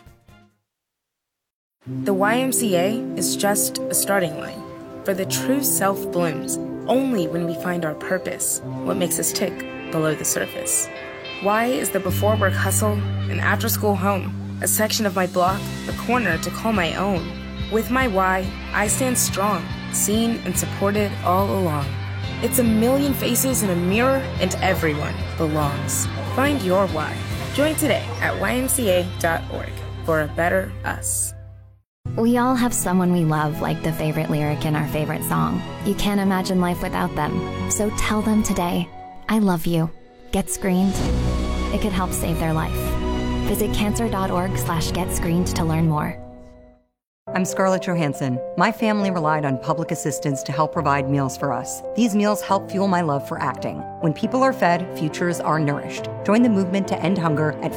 The YMCA is just a starting line, for the true self blooms only when we find our purpose, what makes us tick below the surface. Y is the before work hustle and after school home, a section of my block, a corner to call my own. With my Y, I stand strong, seen and supported all along. It's a million faces in a mirror and everyone belongs. Find your Y. Join today at ymca.org for a better us. We all have someone we love, like the favorite lyric in our favorite song. You can't imagine life without them. So tell them today, I love you. Get screened. It could help save their life. Visit cancer.org/getscreened to learn more. I'm Scarlett Johansson. My family relied on public assistance to help provide meals for us. These meals help fuel my love for acting. When people are fed, futures are nourished. Join the movement to end hunger at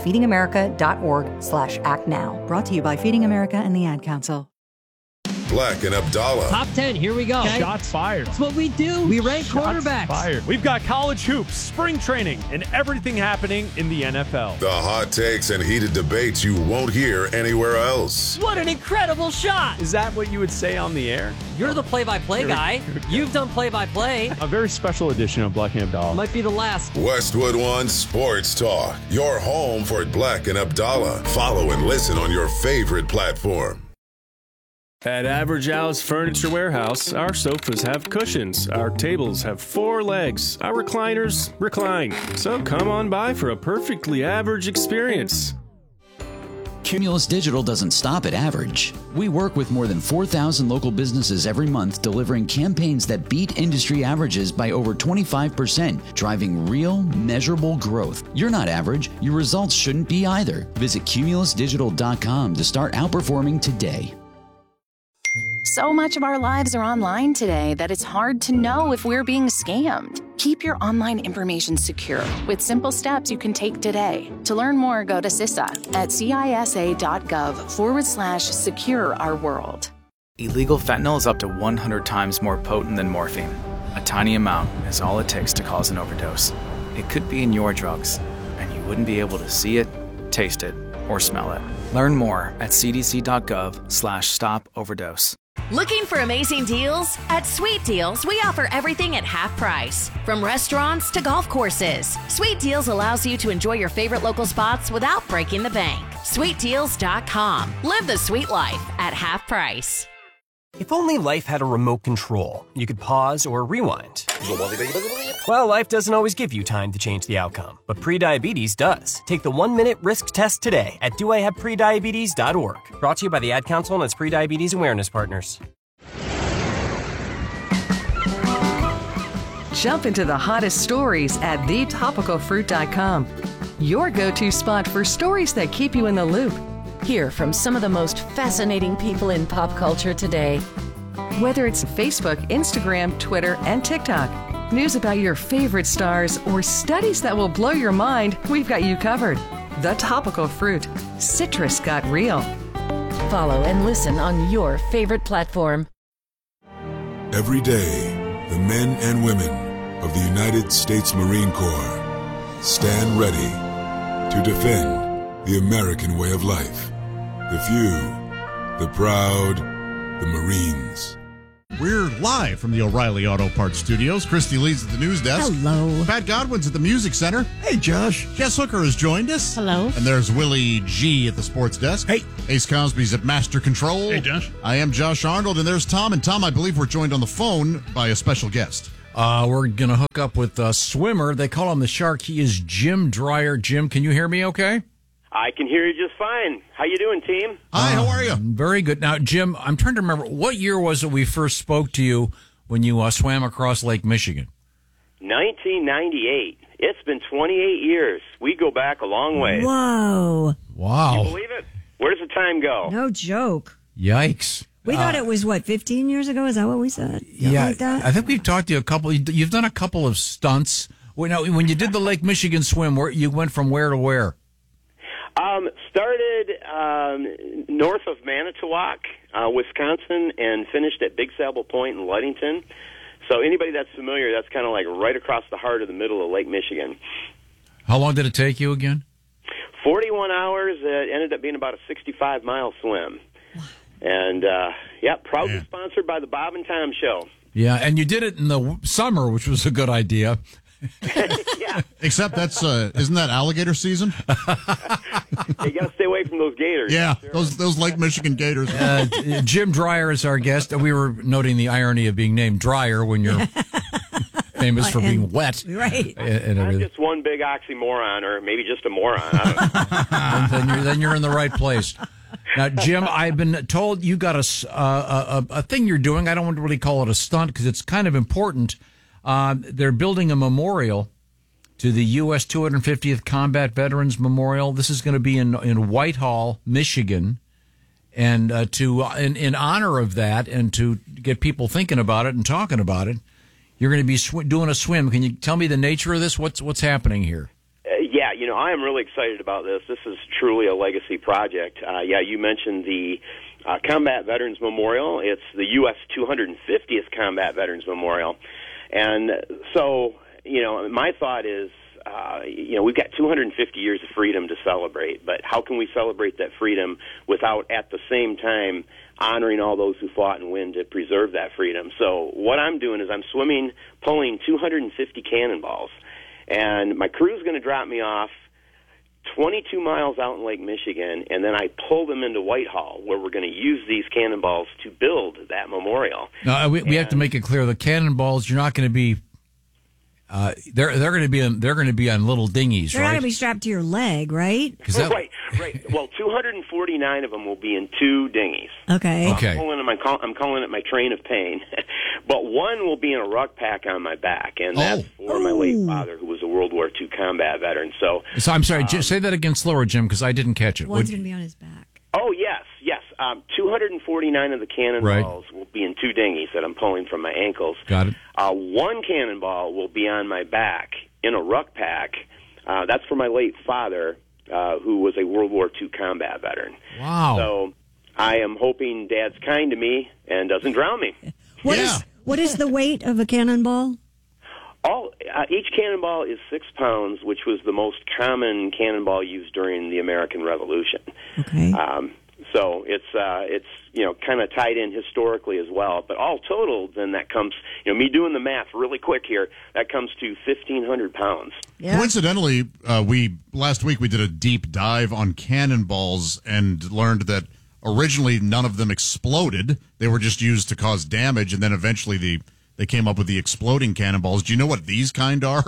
feedingamerica.org/actnow. Brought to you by Feeding America and the Ad Council. Black and Abdallah. Top 10, here we go. Okay. Shots fired. That's what we do. We rank quarterbacks. Fired. We've got college hoops, spring training, and everything happening in the NFL. The hot takes and heated debates you won't hear anywhere else. What an incredible shot. Is that what you would say on the air? You're the play-by-play guy. You've done play-by-play. A very special edition of Black and Abdallah. Might be the last. Westwood One Sports Talk. Your home for Black and Abdallah. Follow and listen on your favorite platform. At Average Al's Furniture Warehouse, our sofas have cushions, our tables have 4 legs, our recliners recline. So come on by for a perfectly average experience. Cumulus Digital doesn't stop at average. We work with more than 4,000 local businesses every month, delivering campaigns that beat industry averages by over 25%, driving real, measurable growth. You're not average. Your results shouldn't be either. Visit cumulusdigital.com to start outperforming today. So much of our lives are online today that it's hard to know if we're being scammed. Keep your online information secure with simple steps you can take today. To learn more, go to CISA at cisa.gov/secure our world. Illegal fentanyl is up to 100 times more potent than morphine. A tiny amount is all it takes to cause an overdose. It could be in your drugs, and you wouldn't be able to see it, taste it, or smell it. Learn more at cdc.gov/stop-overdose. Looking for amazing deals? At Sweet Deals, we offer everything at half price. From restaurants to golf courses, Sweet Deals allows you to enjoy your favorite local spots without breaking the bank. SweetDeals.com. Live the sweet life at half price. If only life had a remote control, you could pause or rewind. Well, life doesn't always give you time to change the outcome, but prediabetes does. Take the 1-minute risk test today at doihaveprediabetes.org. Brought to you by the Ad Council and its prediabetes awareness partners. Jump into the hottest stories at thetopicalfruit.com. Your go-to spot for stories that keep you in the loop. Hear from some of the most fascinating people in pop culture today. Whether it's Facebook, Instagram, Twitter, and TikTok, news about your favorite stars, or studies that will blow your mind, we've got you covered. The Topical Fruit. Citrus got real. Follow and listen on your favorite platform. Every day, the men and women of the United States Marine Corps stand ready to defend the American way of life. The few, the proud, the Marines. We're live from the O'Reilly Auto Parts Studios. Christy Lee's at the news desk. Hello. Pat Godwin's at the music center. Hey, Josh. Jess Hooker has joined us. Hello. And there's Willie G at the sports desk. Hey. Ace Cosby's at Master Control. Hey, Josh. I am Josh Arnold, and there's Tom. And Tom, I believe we're joined on the phone by a special guest. We're going to hook up with a swimmer. They call him the Shark. He is Jim Dreyer. Jim, can you hear me okay? I can hear you just fine. How you doing, team? Hi, how are you? Very good. Now, Jim, I'm trying to remember, what year was it we first spoke to you when you swam across Lake Michigan? 1998. It's been 28 years. We go back a long way. Whoa. Wow. Can you believe it? Where does the time go? No joke. Yikes. We thought it was, 15 years ago? Is that what we said? Yeah, like that? I think we've talked to you a couple. You've done a couple of stunts. When you did the Lake Michigan swim, you went from where to where? Started north of Manitowoc, Wisconsin, and finished at Big Sable Point in Ludington. So anybody that's familiar, that's kind of like right across the heart of the middle of Lake Michigan. How long did it take you again? 41 hours. It ended up being about a 65-mile swim. And, proudly sponsored by the Bob and Tom Show. Yeah, and you did it in the summer, which was a good idea. Yeah. Except that's, isn't that alligator season? You got to stay away from those gators. Yeah, those Lake Michigan gators. Jim Dreyer is our guest. We were noting the irony of being named Dreyer when you're famous for being wet. Right. And I'm just one big oxymoron, or maybe just a moron. I don't know. then you're in the right place. Now, Jim, I've been told you got a thing you're doing. I don't want to really call it a stunt because it's kind of important. They're building a memorial to the U.S. 250th Combat Veterans Memorial. This is going to be in Whitehall, Michigan. And in honor of that and to get people thinking about it and talking about it, you're going to be doing a swim. Can you tell me the nature of this? What's happening here? I am really excited about this. This is truly a legacy project. You mentioned the Combat Veterans Memorial. It's the U.S. 250th Combat Veterans Memorial. And so, my thought is, we've got 250 years of freedom to celebrate, but how can we celebrate that freedom without, at the same time, honoring all those who fought and win to preserve that freedom? So what I'm doing is I'm pulling 250 cannonballs, and my crew's going to drop me off 22 miles out in Lake Michigan, and then I pull them into Whitehall, where we're going to use these cannonballs to build that memorial. Now, we have to make it clear: the cannonballs, you're not going to be. They're going to be on little dinghies, They're right? not going to be strapped to your leg, right? Right. Well, 249 of them will be in 2 dinghies. Okay. I'm calling it my train of pain. But one will be in a ruck pack on my back, and that's for my late father, who was a World War II combat veteran. So I'm sorry, say that again slower, Jim, because I didn't catch it. One's going to be on his back. Oh, yes. 249 of the cannonballs will be in 2 dinghies that I'm pulling from my ankles. Got it. One cannonball will be on my back in a ruck pack. That's for my late father, who was a World War II combat veteran. Wow. So I am hoping Dad's kind to me and doesn't drown me. What is the weight of a cannonball? Each cannonball is 6 pounds, which was the most common cannonball used during the American Revolution. Okay. So it's kind of tied in historically as well. But all totaled, then that comes, me doing the math really quick here, that comes to 1,500 pounds. Yeah. Coincidentally, last week we did a deep dive on cannonballs and learned that originally none of them exploded. They were just used to cause damage, and then eventually they came up with the exploding cannonballs. Do you know what these kind are?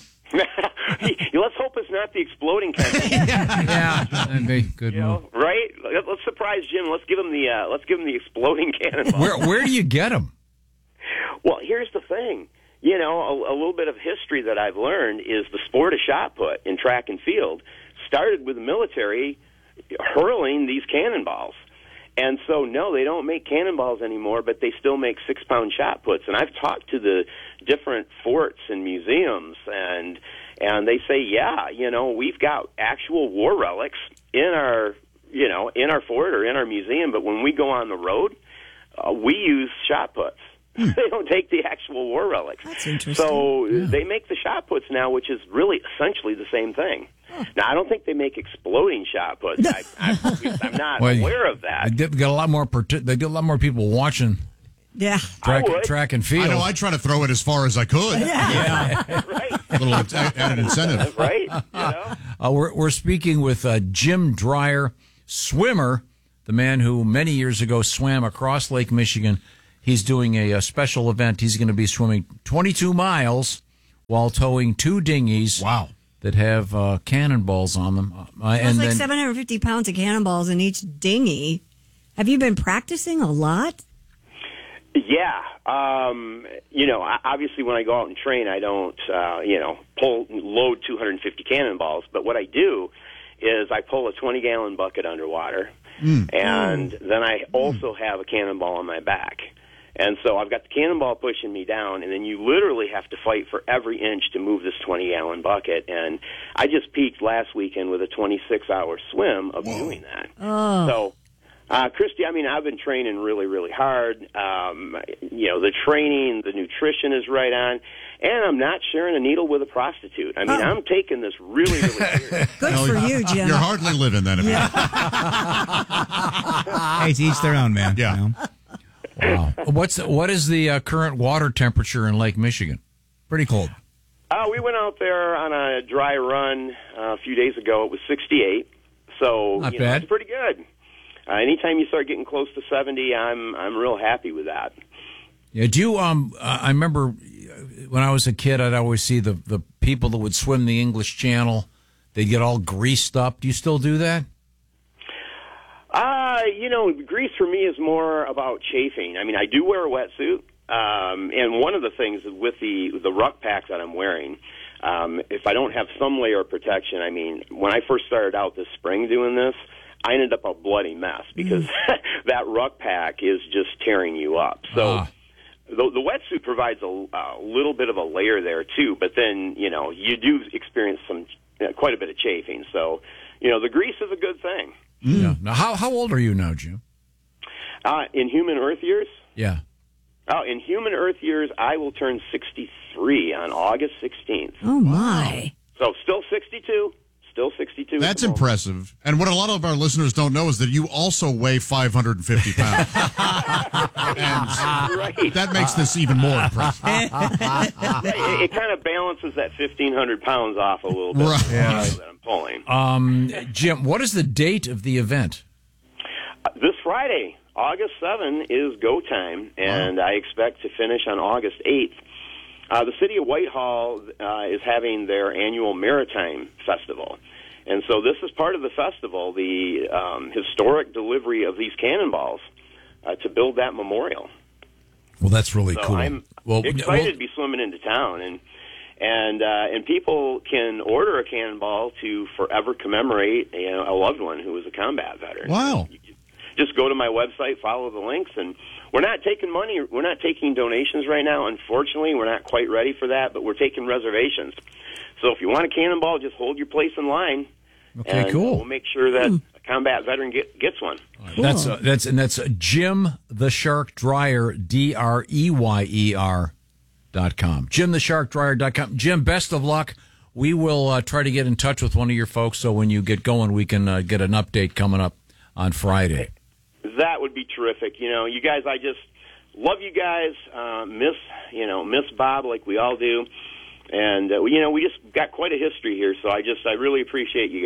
Let's hope it's not the exploding kind. Yeah, that'd be good move. Right? Let's surprise Jim. Let's give him the exploding cannonball. Where do you get them? Well, here's the thing. You know, a little bit of history that I've learned is the sport of shot put in track and field started with the military hurling these cannonballs. And so, no, they don't make cannonballs anymore, but they still make 6-pound shot puts. And I've talked to the different forts and museums, and they say, yeah, you know, we've got actual war relics in our fort or in our museum, but when we go on the road, we use shot puts. They don't take the actual war relics. That's interesting. So they make the shot puts now, which is really essentially the same thing. Now, I don't think they make exploding shot puts. I'm not aware of that. They get a lot more. They get a lot more people watching. Yeah, track and field. I know. I try to throw it as far as I could. Yeah. Right. A little added incentive. Right. You know? We're speaking with Jim Dreyer, swimmer, the man who many years ago swam across Lake Michigan. He's doing a special event. He's going to be swimming 22 miles while towing 2 dinghies. Wow. That have cannonballs on them. That's like 750 pounds of cannonballs in each dinghy. Have you been practicing a lot? Yeah. You know, obviously when I go out and train, I don't, load 250 cannonballs. But what I do is I pull a 20-gallon bucket underwater, and then I also have a cannonball on my back. And so I've got the cannonball pushing me down, and then you literally have to fight for every inch to move this 20-gallon bucket. And I just peaked last weekend with a 26-hour swim of doing that. So, Christy, I mean, I've been training really, really hard. The training, the nutrition is right on. And I'm not sharing a needle with a prostitute. I mean, I'm taking this really, really serious. Good for you, Jim. You're hardly living then. Hey, to each their own, man. Yeah. You know? Wow. What is the current water temperature in Lake Michigan? Pretty cold. We went out there on a dry run a few days ago. It was 68, so Not bad. It's pretty good. Anytime you start getting close to 70, I'm real happy with that. Yeah. Do you? I remember when I was a kid, I'd always see the people that would swim the English Channel. They'd get all greased up. Do you still do that? Grease for me is more about chafing. I mean, I do wear a wetsuit, and one of the things with the ruck pack that I'm wearing, if I don't have some layer of protection, I mean, when I first started out this spring doing this, I ended up a bloody mess because that ruck pack is just tearing you up. So the wetsuit provides a little bit of a layer there, too, but then, you do experience quite a bit of chafing. So, the grease is a good thing. Yeah. Now, how old are you now, Jim? In human Earth years? Yeah. In human Earth years, I will turn 63 on August 16th. Oh, my. So still 62. Still 62. That's impressive. And what a lot of our listeners don't know is that you also weigh 550 pounds. Right. That makes this even more impressive. It kind of balances that 1,500 pounds off a little bit that I'm pulling. Jim, what is the date of the event? This Friday, August 7, is go time, and I expect to finish on August 8th. The city of Whitehall is having their annual Maritime Festival. And so this is part of the festival, the historic delivery of these cannonballs to build that memorial. Well, that's really cool. I'm excited to be swimming into town, and people can order a cannonball to forever commemorate a loved one who was a combat veteran. Wow. Just go to my website, follow the links, and we're not taking money. We're not taking donations right now. Unfortunately, we're not quite ready for that, but we're taking reservations. So if you want a cannonball, just hold your place in line. Okay, and cool. We'll make sure that a combat veteran gets one. Cool. That's Jim the Shark Dreyer, DREYER.com. JimTheSharkDryer.com. Jim, best of luck. We will try to get in touch with one of your folks so when you get going, we can get an update coming up on Friday. That would be terrific. You guys, I just love you guys. Miss Bob like we all do. And, we just got quite a history here, so I really appreciate you guys.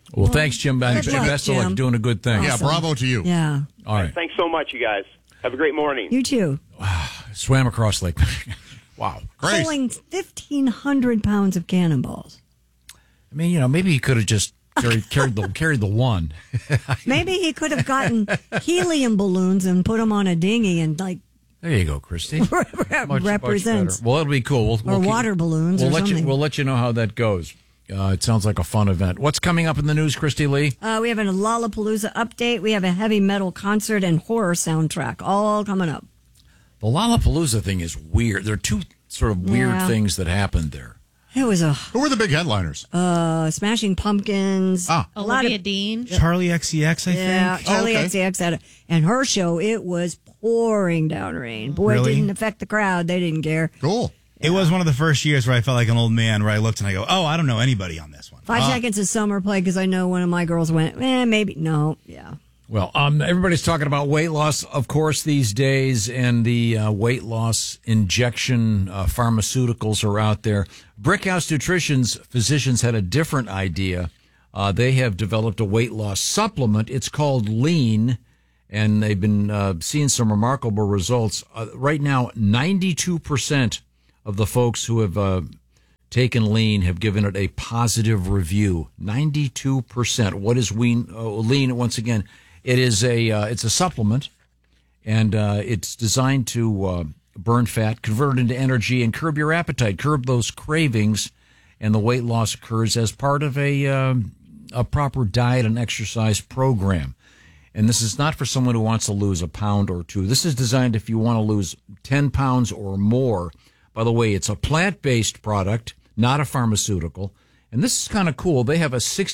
Well, thanks, Jim. Best of luck. Doing a good thing. Yeah, bravo to you. Yeah. All right. Thanks so much, you guys. Have a great morning. You too. Swam across Lake. Wow. Great. Pulling 1,500 pounds of cannonballs. I mean, maybe he could have just carried the one. Maybe he could have gotten helium balloons and put them on a dinghy and There you go, Christy. represents. Much better. Well, it'll be cool. Or water balloons or something. We'll let you know how that goes. It sounds like a fun event. What's coming up in the news, Christy Lee? We have a Lollapalooza update. We have a heavy metal concert and horror soundtrack all coming up. The Lollapalooza thing is weird. There are two sort of weird things that happened there. It was Who were the big headliners? Smashing Pumpkins. A lot of Dean. Charlie XCX, I think. Yeah, Charlie XCX had and her show, it was pouring down rain. Boy, Really? it didn't affect the crowd. They didn't care. Cool. It was one of the first years where I felt like an old man, where I looked and I go, oh, I don't know anybody on this one. 5 Seconds of Summer played because I know one of my girls went, maybe. No, yeah. Well, everybody's talking about weight loss, of course, these days, and the weight loss injection pharmaceuticals are out there. Brickhouse Nutrition's physicians had a different idea. They have developed a weight loss supplement. It's called Lean, and they've been seeing some remarkable results. Right now, 92% of the folks who have taken Lean have given it a positive review. 92%. What is Lean? Once again, it is it's a supplement, and it's designed to burn fat, convert it into energy, and curb your appetite, curb those cravings, and the weight loss occurs as part of a proper diet and exercise program. And this is not for someone who wants to lose a pound or two. This is designed if you want to lose 10 pounds or more. By the way, it's a plant-based product, not a pharmaceutical. And this is kind of cool. They have a